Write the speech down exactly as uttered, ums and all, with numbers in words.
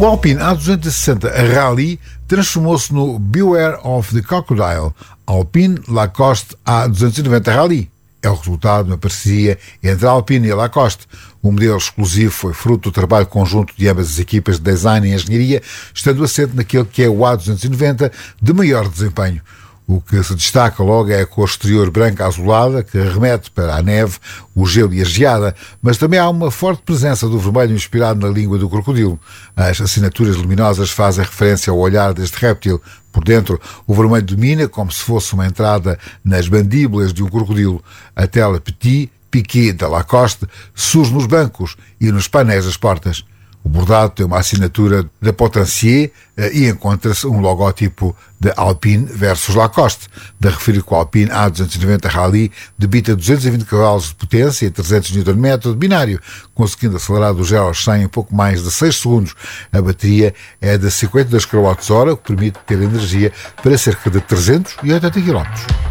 O Alpine A duzentos e sessenta Rally transformou-se no Beware of the Crocodile Alpine Lacoste A duzentos e noventa Rally. É o resultado de uma parceria entre a Alpine e a Lacoste. O modelo exclusivo foi fruto do trabalho conjunto de ambas as equipas de design e engenharia, estando assente naquele que é o A duzentos e noventa de maior desempenho. O que se destaca logo é a cor exterior branca azulada, que remete para a neve, o gelo e a geada, mas também há uma forte presença do vermelho inspirado na língua do crocodilo. As assinaturas luminosas fazem referência ao olhar deste réptil. Por dentro, o vermelho domina como se fosse uma entrada nas mandíbulas de um crocodilo. A tela Petit Piqué da Lacoste surge nos bancos e nos painéis das portas. O bordado tem uma assinatura da Potentier e encontra-se um logótipo da Alpine versus Lacoste. De referir que o Alpine A duzentos e noventa Rally debita duzentos e vinte cavalos de potência e trezentos newton metros de binário, conseguindo acelerar do zero aos cem em pouco mais de seis segundos. A bateria é de cinquenta e dois quilowatt hora, o que permite ter energia para cerca de trezentos e oitenta quilómetros.